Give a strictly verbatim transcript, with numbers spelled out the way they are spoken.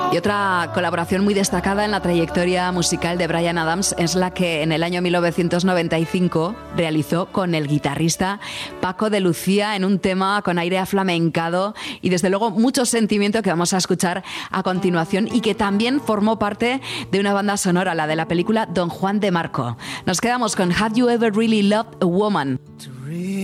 Y otra colaboración muy destacada en la trayectoria musical de Bryan Adams es la que en el año mil novecientos noventa y cinco realizó con el guitarrista Paco de Lucía en un tema con aire aflamencado y desde luego mucho sentimiento que vamos a escuchar a continuación y que también formó parte de una banda sonora, la de la película Don Juan de Marco. Nos quedamos con Have You Ever Really Loved a Woman?